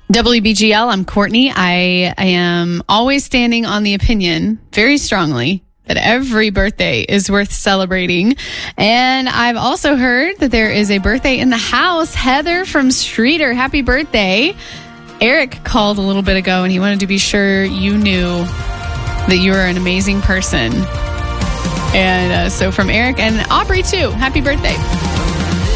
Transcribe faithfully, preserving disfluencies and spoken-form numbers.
W B G L, I'm Courtney. I, I am always standing on the opinion, very strongly, that every birthday is worth celebrating. And I've also heard that there is a birthday in the house. Heather from Streeter, happy birthday. Eric called a little bit ago, and he wanted to be sure you knew that you are an amazing person. And uh, so from Eric and Aubrey, too, happy birthday.